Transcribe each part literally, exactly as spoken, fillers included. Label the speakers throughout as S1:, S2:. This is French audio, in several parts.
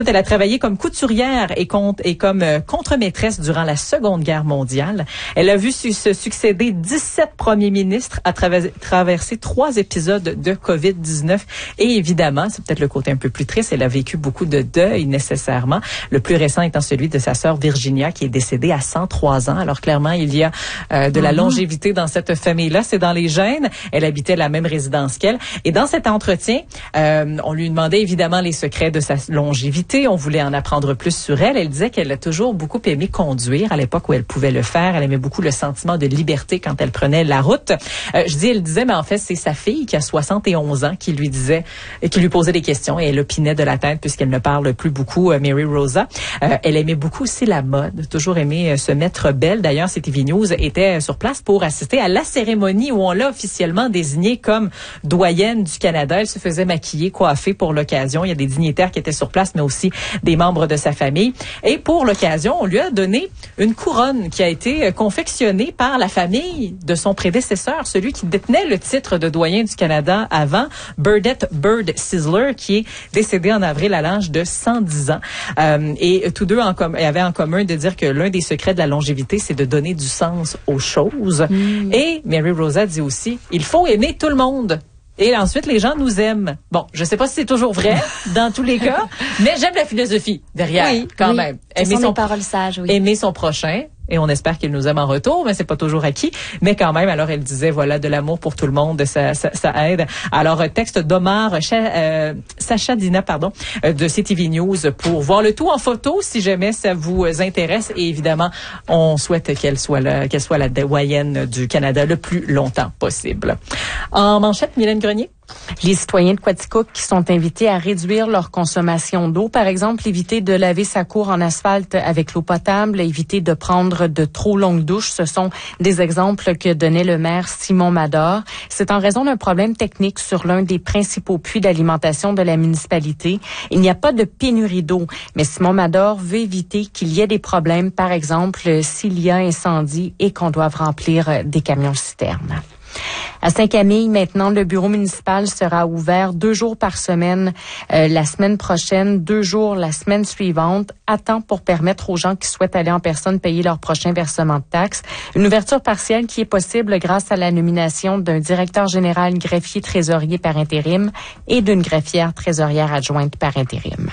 S1: Elle a travaillé comme couturière et, contre, et comme euh, contre-maîtresse durant la Seconde Guerre mondiale. Elle a vu su, se succéder dix-sept premiers ministres à travers, traverser trois épisodes de covid dix-neuf. Et évidemment, c'est peut-être le côté un peu plus triste, elle a vécu beaucoup de deuil nécessairement. Le plus récent étant celui de sa sœur Virginia qui est décédée à cent trois ans. Alors clairement, il y a euh, de la longévité dans cette famille-là. C'est dans les gènes. Elle habitait la même résidence qu'elle. Et dans cet entretien, euh, on lui demandait évidemment les secrets de sa longévité. On voulait en apprendre plus sur elle. Elle disait qu'elle a toujours beaucoup aimé conduire à l'époque où elle pouvait le faire. Elle aimait beaucoup le sentiment de liberté quand elle prenait la route. Euh, je dis, elle disait, mais en fait, c'est sa fille qui a soixante et onze ans qui lui disait, qui lui posait des questions et elle opinait de la tête puisqu'elle ne parle plus beaucoup, euh, Mary Rosa. Euh, elle aimait beaucoup aussi la mode, toujours aimé euh, se mettre belle. D'ailleurs, C T V News était sur place pour assister à la cérémonie où on l'a officiellement désignée comme doyenne du Canada. Elle se faisait maquiller, coiffer pour l'occasion. Il y a des dignitaires qui étaient sur place, mais aussi des membres de sa famille. Et pour l'occasion, on lui a donné une couronne qui a été confectionnée par la famille de son prédécesseur, celui qui détenait le titre de doyen du Canada avant, Burdett Bird Sizzler, qui est décédé en avril à l'âge de cent dix ans. Euh, et tous deux en com- avaient en commun de dire que l'un des secrets de la longévité, c'est de donner du sens aux choses. Mm. Et Mary Rosa dit aussi, il faut aimer tout le monde. Et ensuite, les gens nous aiment. Bon, je sais pas si c'est toujours vrai dans tous les cas, mais j'aime la philosophie derrière,
S2: oui,
S1: quand
S2: oui.
S1: même.
S2: Ce
S1: Aimer
S2: sont
S1: son,
S2: des paroles sages, oui.
S1: Aimer son prochain. Et on espère qu'il nous aime en retour, mais c'est pas toujours acquis. Mais quand même, alors elle disait, voilà, de l'amour pour tout le monde, ça, ça, ça aide. Alors, texte d'Omar euh, Sachadina, pardon, de C T V News pour voir le tout en photo, si jamais ça vous intéresse. Et évidemment, on souhaite qu'elle soit la, qu'elle soit la doyenne du Canada le plus longtemps possible. En manchette, Mylène Grenier.
S3: Les citoyens de Quaticook qui sont invités à réduire leur consommation d'eau, par exemple, éviter de laver sa cour en asphalte avec l'eau potable, éviter de prendre de trop longues douches. Ce sont des exemples que donnait le maire Simon Mador. C'est en raison d'un problème technique sur l'un des principaux puits d'alimentation de la municipalité. Il n'y a pas de pénurie d'eau, mais Simon Mador veut éviter qu'il y ait des problèmes, par exemple, s'il y a incendie et qu'on doive remplir des camions-citernes. À Saint-Camille, maintenant, le bureau municipal sera ouvert deux jours par semaine euh, la semaine prochaine, deux jours la semaine suivante, à temps pour permettre aux gens qui souhaitent aller en personne payer leur prochain versement de taxes. Une ouverture partielle qui est possible grâce à la nomination d'un directeur général greffier trésorier par intérim et d'une greffière trésorière adjointe par intérim.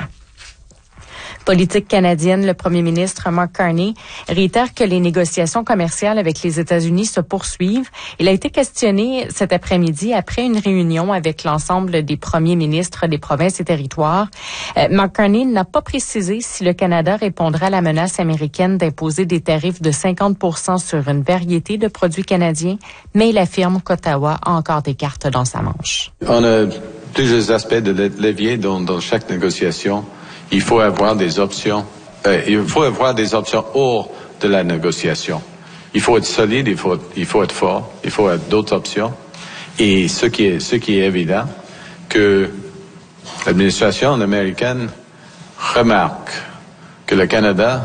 S3: Politique canadienne, le premier ministre Mark Carney réitère que les négociations commerciales avec les États-Unis se poursuivent. Il a été questionné cet après-midi après une réunion avec l'ensemble des premiers ministres des provinces et territoires. Euh, Mark Carney n'a pas précisé si le Canada répondra à la menace américaine d'imposer des tarifs de cinquante pour cent sur une variété de produits canadiens, mais il affirme qu'Ottawa a encore des cartes dans sa manche.
S4: On a plusieurs aspects de levier dans, dans chaque négociation. Il faut avoir des options. Euh, il faut avoir des options hors de la négociation. Il faut être solide, il faut, il faut être fort, il faut avoir d'autres options. Et ce qui est, ce qui est évident, que l'administration américaine remarque que le Canada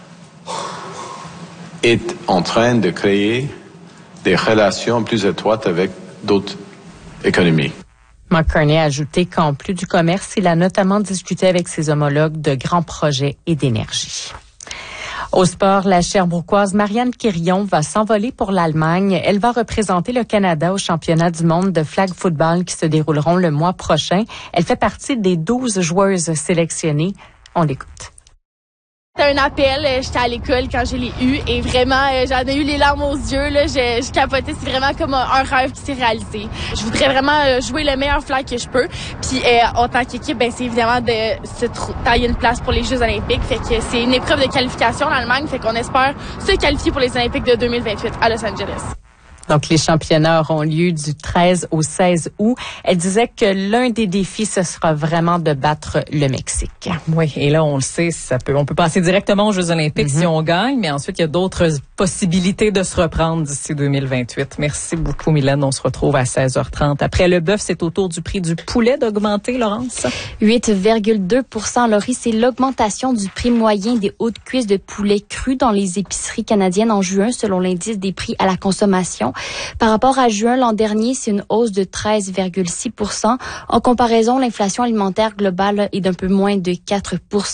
S4: est en train de créer des relations plus étroites avec d'autres économies.
S3: Mark Carney a ajouté qu'en plus du commerce, il a notamment discuté avec ses homologues de grands projets et d'énergie. Au sport, la Sherbrookoise Marianne Quirion va s'envoler pour l'Allemagne. Elle va représenter le Canada au championnat du monde de flag football qui se dérouleront le mois prochain. Elle fait partie des douze joueuses sélectionnées. On l'écoute.
S5: C'était un appel, j'étais à l'école quand je l'ai eu et vraiment, j'en ai eu les larmes aux yeux, là, je, je capotais, c'est vraiment comme un, un rêve qui s'est réalisé. Je voudrais vraiment jouer le meilleur flag que je peux, puis euh, en tant qu'équipe, ben c'est évidemment de se tailler une place pour les Jeux olympiques, fait que c'est une épreuve de qualification en Allemagne, fait qu'on espère se qualifier pour les Olympiques de deux mille vingt-huit à Los Angeles.
S3: Donc, les championnats auront lieu du treize au seize août. Elle disait que l'un des défis, ce sera vraiment de battre le Mexique.
S1: Oui, et là, on le sait, ça peut, on peut passer directement aux Jeux olympiques mm-hmm. si on gagne, mais ensuite, il y a d'autres possibilités de se reprendre d'ici deux mille vingt-huit. Merci beaucoup, Mylène. On se retrouve à seize heures trente. Après le bœuf, c'est au tour du prix du poulet d'augmenter, Laurence?
S2: huit virgule deux pour cent, Laurie, c'est l'augmentation du prix moyen des hautes cuisses de poulet cru dans les épiceries canadiennes en juin, selon l'indice des prix à la consommation. Par rapport à juin l'an dernier, c'est une hausse de treize virgule six pour cent. En comparaison, l'inflation alimentaire globale est d'un peu moins de quatre pour cent.